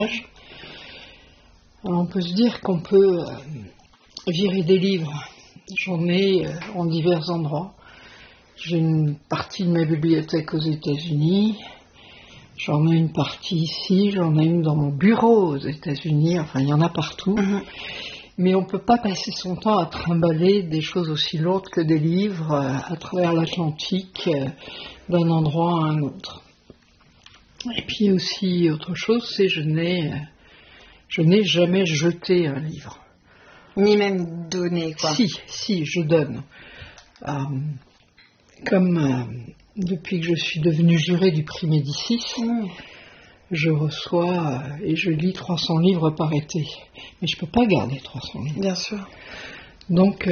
Alors, on peut se dire qu'on peut virer des livres. J'en ai en divers endroits. J'ai une partie de ma bibliothèque aux États-Unis. J'en ai une partie ici. J'en ai une dans mon bureau aux États-Unis. Enfin, il y en a partout. Mais on ne peut pas passer son temps à trimballer des choses aussi lourdes que des livres à travers l'Atlantique d'un endroit à un autre. Et puis aussi, autre chose, c'est je n'ai jamais jeté un livre. Ni même donné, quoi. Si, je donne. Depuis que je suis devenue jurée du prix Médicis, je reçois et je lis 300 livres par été. Mais je ne peux pas garder 300 livres. Bien sûr. Donc,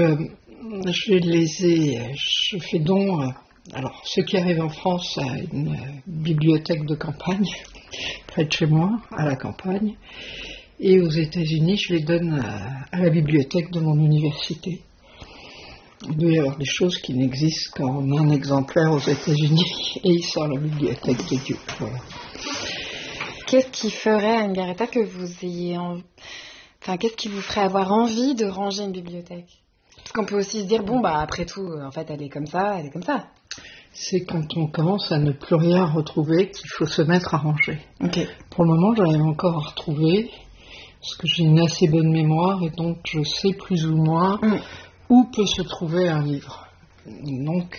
je fais don. Alors, ceux qui arrivent en France à une bibliothèque de campagne, près de chez moi, à la campagne. Et aux États-Unis, je les donne à la bibliothèque de mon université. Il doit y avoir des choses qui n'existent qu'en un exemplaire aux États-Unis et ils sont à la bibliothèque de Dieu. Voilà. Qu'est-ce qui ferait, Anne-Garetha, que vous ayez qu'est-ce qui vous ferait avoir envie de ranger une bibliothèque? Parce qu'on peut aussi se dire, après tout, en fait, elle est comme ça. C'est quand on commence à ne plus rien retrouver qu'il faut se mettre à ranger. Okay. Pour le moment, j'arrive encore à retrouver, parce que j'ai une assez bonne mémoire et donc je sais plus ou moins où peut se trouver un livre. Donc,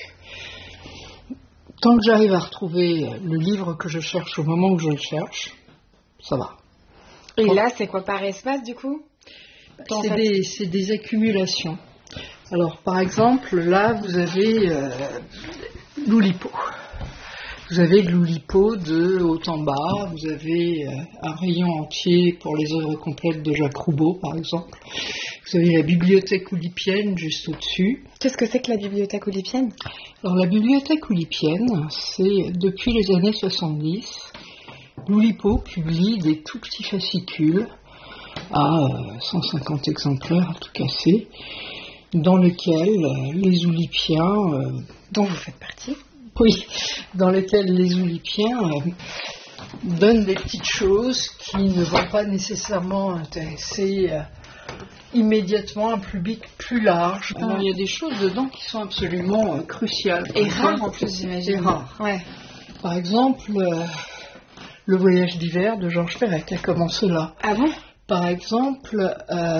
tant que j'arrive à retrouver le livre que je cherche au moment où je le cherche, ça va. Et là, c'est quoi par espace, du coup? C'est des accumulations. Alors, par exemple, là, vous avez l'Oulipo. Vous avez de l'Oulipo de haut en bas. Vous avez un rayon entier pour les œuvres complètes de Jacques Roubaud, par exemple. Vous avez la bibliothèque oulipienne juste au-dessus. Qu'est-ce que c'est que la bibliothèque oulipienne? Alors, la bibliothèque oulipienne, c'est depuis les années 70, l'Oulipo publie des tout petits fascicules à 150 exemplaires à tout casser, dans lesquels les oulipiens, dont vous faites partie, oui, dans lesquels les oulipiens donnent des petites choses qui ne vont pas nécessairement intéresser immédiatement un public plus large. Alors, il y a des choses dedans qui sont absolument cruciales. Et rares en plus, j'imagine. Et rares. Ouais. Par exemple, Le voyage d'hiver de Georges Perec a commencé là. Ah bon? Par exemple,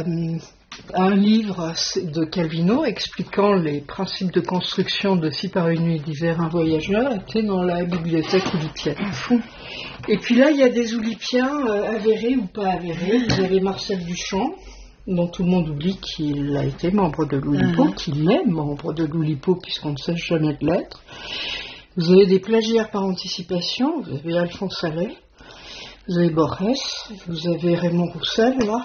un livre de Calvino expliquant les principes de construction de 6 par une nuit d'hiver un voyageur était dans la bibliothèque oulipienne. Fou. Et puis là, il y a des oulipiens avérés ou pas avérés. Vous avez Marcel Duchamp, dont tout le monde oublie qu'il a été membre de l'Oulipo, qu'il est membre de l'Oulipo puisqu'on ne cesse jamais de l'être. Vous avez des plagiaires par anticipation, vous avez Alphonse Allais, vous avez Borges, vous avez Raymond Roussel, là.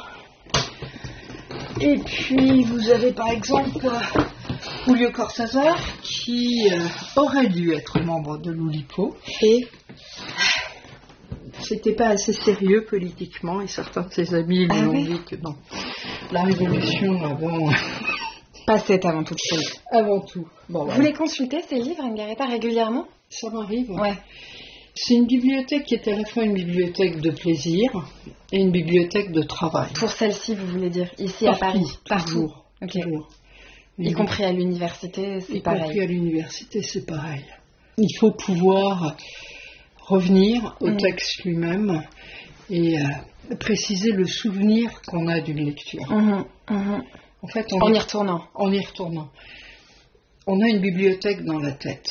Et puis vous avez par exemple Julio Cortázar, qui aurait dû être membre de l'Oulipo, et c'était pas assez sérieux politiquement, et certains de ses amis lui ont dit que non, la révolution avant... Passait avant toute chose. Avant tout. Bon, vous les consultez, ces livres, Anne-Garetha, régulièrement? Ça m'arrive. Ouais. C'est une bibliothèque qui est à la fois une bibliothèque de plaisir et une bibliothèque de travail. Pour celle-ci, vous voulez dire, ici à Paris? Partout. Okay. Toujours. Y compris à l'université, c'est pareil. Y compris à l'université, c'est pareil. Il faut pouvoir revenir au texte lui-même et préciser le souvenir qu'on a d'une lecture. En fait, en y retournant. En y retournant. On a une bibliothèque dans la tête.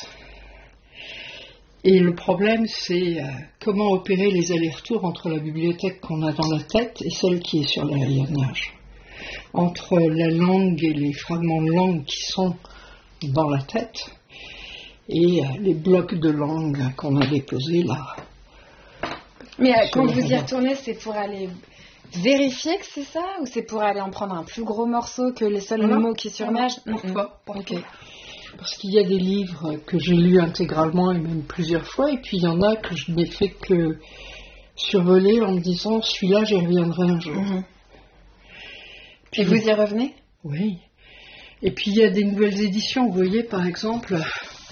Et le problème, c'est comment opérer les allers-retours entre la bibliothèque qu'on a dans la tête et celle qui est sur l'aériennage. Entre la langue et les fragments de langue qui sont dans la tête et les blocs de langue qu'on a déposés là. Mais quand vous y retournez, c'est pour aller vérifier que c'est ça, ou c'est pour aller en prendre un plus gros morceau que les seuls mots qui surnagent? Parfois. Okay. Parce qu'il y a des livres que j'ai lus intégralement et même plusieurs fois, et puis il y en a que je n'ai fait que survoler en me disant celui-là j'y reviendrai un jour. Puis et vous y revenez? Oui. Et puis il y a des nouvelles éditions, vous voyez par exemple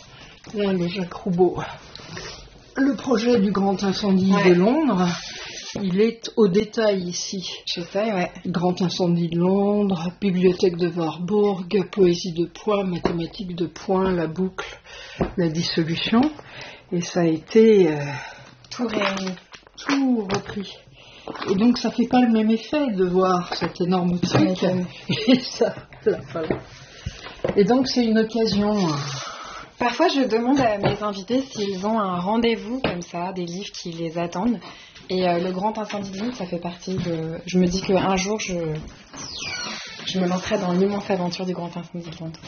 là le Jacques Roubaud, le projet du grand incendie de Londres. Il est au détail ici. Je sais, ouais. Grand incendie de Londres, bibliothèque de Warburg, poésie de points, mathématiques de points, la boucle, la dissolution. Et ça a été tout réuni. Tout repris. Et donc ça fait pas le même effet de voir cet énorme truc. Et ça, là, voilà. Et donc c'est une occasion. Parfois je demande à mes invités s'ils ont un rendez-vous comme ça, des livres qui les attendent. Et le Grand Incendie de Londres, ça fait partie de... Je me dis qu'un jour je me lancerai dans l'immense aventure du Grand Incendie de Londres.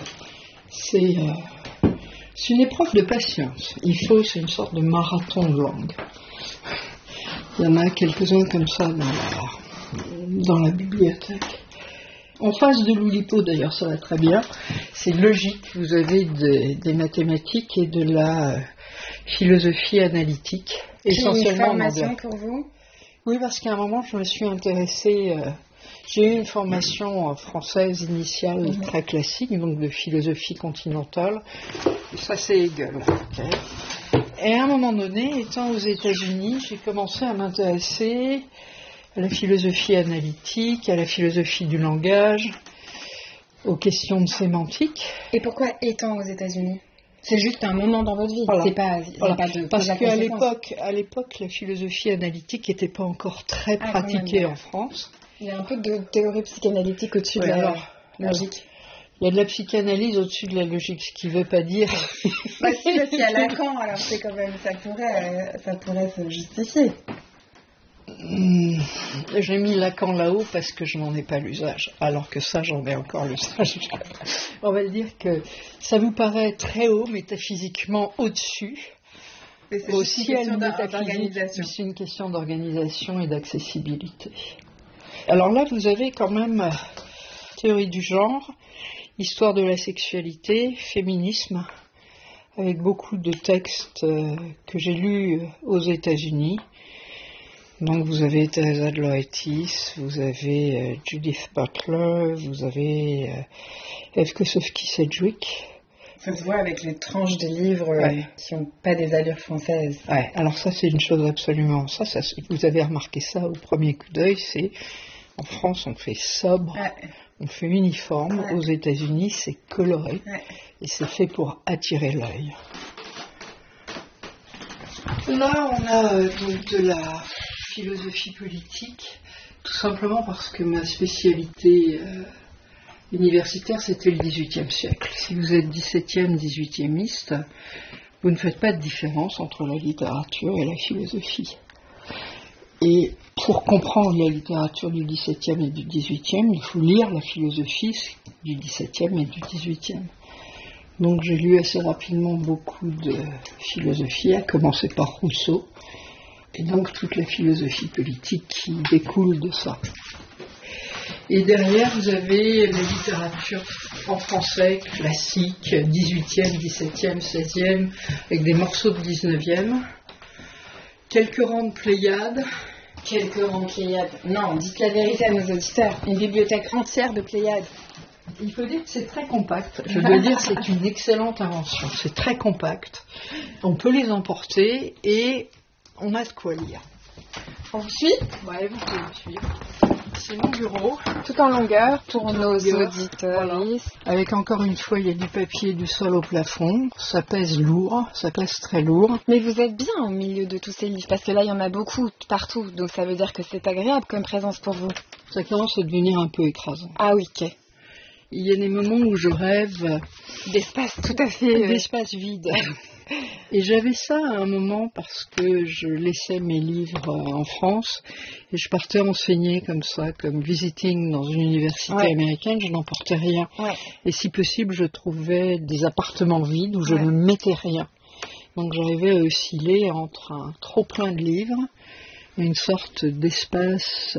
C'est une épreuve de patience. C'est une sorte de marathon de langue. Il y en a quelques-uns comme ça dans la bibliothèque. En face de l'Oulipo, d'ailleurs, ça va très bien. C'est logique, vous avez des mathématiques et de la philosophie analytique. Essentiellement une formation pour vous ? Oui, parce qu'à un moment, je me suis intéressée... j'ai eu une formation française initiale très classique, donc de philosophie continentale. Ça, c'est Hegel. Okay. Et à un moment donné, étant aux États-Unis, j'ai commencé à m'intéresser à la philosophie analytique, à la philosophie du langage, aux questions de sémantique. Et pourquoi étant aux États-Unis ? C'est juste un moment dans votre vie. Voilà. C'est pas parce qu'à l'époque, la philosophie analytique n'était pas encore très pratiquée en France. Il y a un peu de théorie psychanalytique au-dessus de la logique. Il y a de la psychanalyse au-dessus de la logique, ce qui ne veut pas dire... Si, parce qu'il y a Lacan, alors c'est quand même, ça pourrait se justifier. J'ai mis Lacan là-haut parce que je n'en ai pas l'usage, alors que ça, j'en ai encore l'usage. On va dire que ça vous paraît très haut, métaphysiquement au-dessus. C'est aussi une question d'organisation. C'est une question d'organisation et d'accessibilité. Alors là, vous avez quand même théorie du genre, histoire de la sexualité, féminisme, avec beaucoup de textes que j'ai lus aux États-Unis. Donc vous avez Teresa de Lauretis, vous avez Judith Butler, vous avez Eve Kosofsky-Sedgwick. Ça se voit avec les tranches de livres qui n'ont pas des allures françaises. Ouais, alors ça c'est une chose absolument... Ça, vous avez remarqué ça au premier coup d'œil, c'est... En France, on fait sobre, on fait uniforme. Aux États-Unis, c'est coloré et c'est fait pour attirer l'œil. Là, on a donc de la philosophie politique, tout simplement parce que ma spécialité universitaire, c'était le XVIIIe siècle. Si vous êtes 17e, 18e-iste, vous ne faites pas de différence entre la littérature et la philosophie. Et pour comprendre la littérature du XVIIe et du XVIIIe, il faut lire la philosophie du XVIIe et du XVIIIe. Donc j'ai lu assez rapidement beaucoup de philosophie, à commencer par Rousseau, et donc toute la philosophie politique qui découle de ça. Et derrière, vous avez la littérature en français classique, 18e, 17e, 16e, avec des morceaux de 19e, quelques rangs de Pléiades. Quelques rangs de Pléiades. Non, dites la vérité à nos auditeurs. Une bibliothèque entière de Pléiades. Il faut dire que c'est très compact. Je dois dire que c'est une excellente invention. C'est très compact. On peut les emporter et on a de quoi lire. On vous suit ? Ouais, vous pouvez me suivre. C'est mon bureau. Tout en longueur pour nos auditeurs. Voilà. Avec encore une fois, il y a du papier du sol au plafond. Ça pèse lourd, ça pèse très lourd. Mais vous êtes bien au milieu de tous ces livres, parce que là, il y en a beaucoup partout. Donc ça veut dire que c'est agréable comme présence pour vous. Ça commence à devenir un peu écrasant. Ah oui, ok. Il y a des moments où je rêve d'espace tout à fait... d'espace vide. Et j'avais ça à un moment parce que je laissais mes livres en France et je partais enseigner comme ça, comme visiting dans une université américaine, je n'emportais rien. Et si possible, je trouvais des appartements vides où je ne mettais rien. Donc j'arrivais à osciller entre un trop plein de livres et une sorte d'espace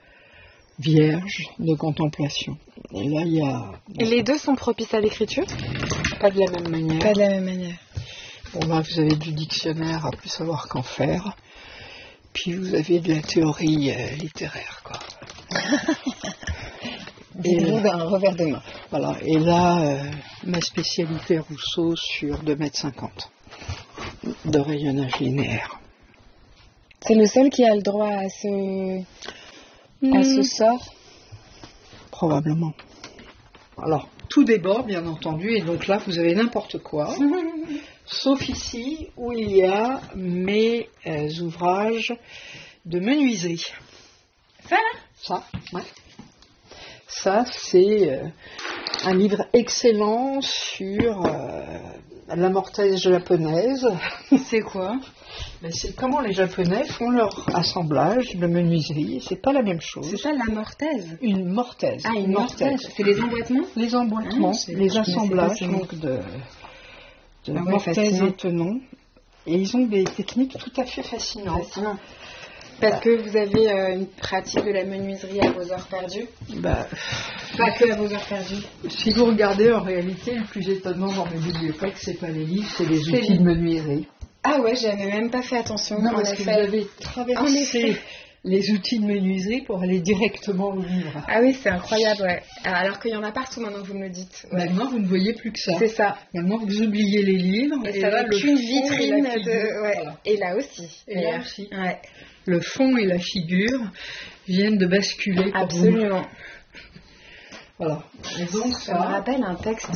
vierge de contemplation. Et là, il y a... Et les deux sont propices à l'écriture ? Pas de la même manière. Pas de la même manière. Bon, là, vous avez du dictionnaire à plus savoir qu'en faire. Puis vous avez de la théorie littéraire, quoi. Et un revers de main. Voilà. Et là, ma spécialité Rousseau sur 2,50 m de rayonnage linéaire. C'est le seul qui a le droit à ce sort. Probablement. Alors, tout déborde, bien entendu, et donc là, vous avez n'importe quoi. Sauf ici, où il y a mes ouvrages de menuiserie. Ça, ouais. Ça, c'est un livre excellent sur la mortaise japonaise. C'est quoi? C'est comment les Japonais font leur assemblage de menuiserie. C'est pas la même chose. C'est ça, la mortaise? Une mortaise. Ah, une mortaise. C'est les emboîtements? Les emboîtements, les assemblages donc de mortaise et tenons. Et ils ont des techniques tout à fait fascinantes. Fascinant. Parce que vous avez une pratique de la menuiserie à vos heures perdues? Pas que à vos heures perdues. Si vous regardez, en réalité, le plus étonnant dans mes bibliothèques, c'est pas les livres, c'est les outils de menuiserie. Ah ouais, j'avais même pas fait attention. Non, parce que vous avez traversé les outils de menuiserie pour aller directement au livre. Ah oui, c'est incroyable, ouais. Alors qu'il y en a partout maintenant, vous me le dites. Ouais. Maintenant, vous ne voyez plus que ça. C'est ça. Maintenant, vous oubliez les livres. Et ça va qu'une vitrine de... Ouais. Voilà. Et là aussi. Et là aussi. Ouais. Le fond et la figure viennent de basculer. Absolument. Voilà. Et donc, ça me rappelle un texte...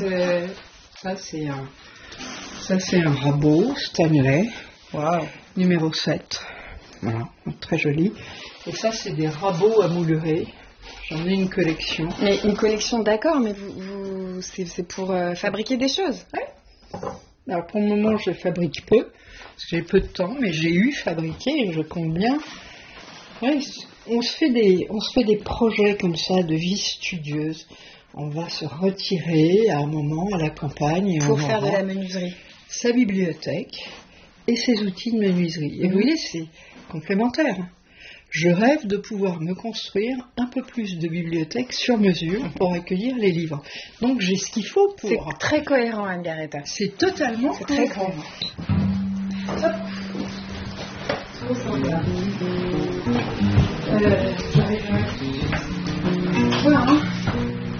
Ça, c'est un rabot Stanley. Wow. Numéro 7. Voilà, très joli. Et ça, c'est des rabots à moulerer. J'en ai une collection. Mais une collection, d'accord, mais c'est pour fabriquer des choses. Ouais. Alors, pour le moment, je fabrique peu, parce que j'ai peu de temps, mais j'ai eu fabriqué et je compte bien. Ouais, on se fait des projets comme ça de vie studieuse. On va se retirer à un moment à la campagne. Et pour faire de la menuiserie. Sa bibliothèque et ses outils de menuiserie. Et vous voyez, c'est complémentaire. Je rêve de pouvoir me construire un peu plus de bibliothèques sur mesure pour accueillir les livres. Donc j'ai ce qu'il faut pour... C'est très cohérent, Anne-Garetta. C'est totalement très cohérent. Hop.